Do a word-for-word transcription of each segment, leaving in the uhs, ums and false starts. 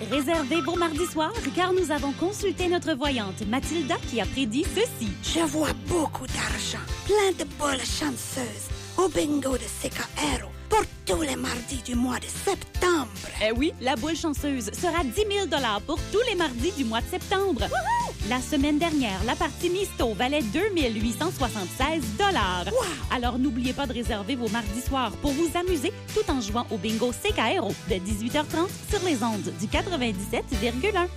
réservez vos mardis soirs car nous avons consulté notre voyante Mathilda qui a prédit ceci. Je vois beaucoup d'argent, plein de boules chanceuses au bingo de Secaero pour tous les mardis du mois de septembre. Eh oui, la boule chanceuse sera dix mille dollars pour tous les mardis du mois de septembre. Wouhou! La semaine dernière, la partie Misto valait deux mille huit cent soixante-seize dollars. Wow! Alors n'oubliez pas de réserver vos mardis soirs pour vous amuser tout en jouant au bingo Secaero de dix-huit heures trente sur les ondes du quatre-vingt-dix-sept virgule un.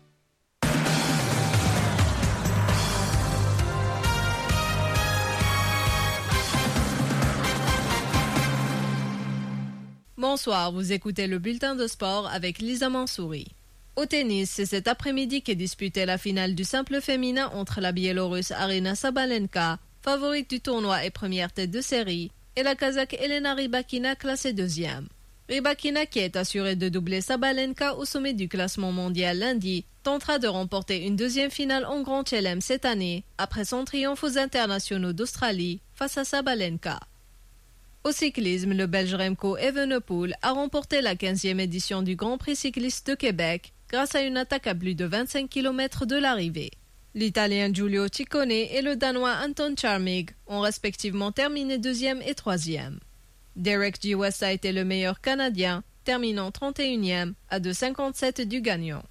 Bonsoir, vous écoutez le bulletin de sport avec Lisa Mansouri. Au tennis, c'est cet après-midi qu'est disputée la finale du simple féminin entre la Biélorusse Aryna Sabalenka, favorite du tournoi et première tête de série, et la Kazakh Elena Rybakina classée deuxième. Rybakina, qui est assurée de doubler Sabalenka au sommet du classement mondial lundi, tentera de remporter une deuxième finale en Grand Chelem cette année, après son triomphe aux internationaux d'Australie face à Sabalenka. Au cyclisme, le Belge Remco Evenepoel a remporté la quinzième édition du Grand Prix cycliste de Québec grâce à une attaque à plus de vingt-cinq kilomètres de l'arrivée. L'Italien Giulio Ciccone et le Danois Anton Charmig ont respectivement terminé deuxième et troisième. Derek G. West a été le meilleur Canadien, terminant trente et unième à deux cinquante-sept du gagnant.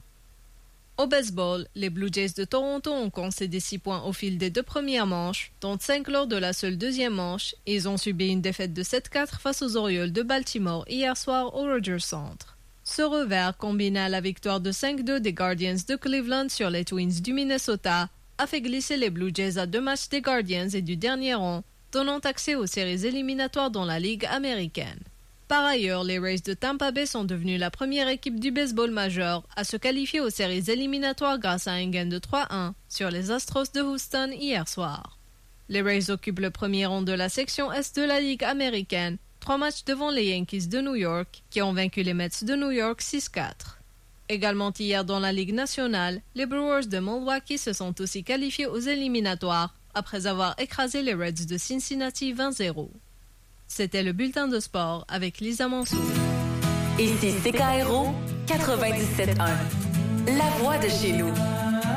Au baseball, les Blue Jays de Toronto ont concédé six points au fil des deux premières manches, dont cinq lors de la seule deuxième manche, et ils ont subi une défaite de sept quatre face aux Orioles de Baltimore hier soir au Rogers Centre. Ce revers, combiné à la victoire de cinq deux des Guardians de Cleveland sur les Twins du Minnesota, a fait glisser les Blue Jays à deux matchs des Guardians et du dernier rang, donnant accès aux séries éliminatoires dans la Ligue américaine. Par ailleurs, les Rays de Tampa Bay sont devenus la première équipe du baseball majeur à se qualifier aux séries éliminatoires grâce à un gain de trois un sur les Astros de Houston hier soir. Les Rays occupent le premier rang de la section Est de la Ligue américaine, trois matchs devant les Yankees de New York, qui ont vaincu les Mets de New York six quatre. Également hier dans la Ligue nationale, les Brewers de Milwaukee se sont aussi qualifiés aux éliminatoires après avoir écrasé les Reds de Cincinnati vingt zéro. C'était le bulletin de sport avec Lisa Mansour. Ici C K R O quatre-vingt-dix-sept un, la voix de chez nous.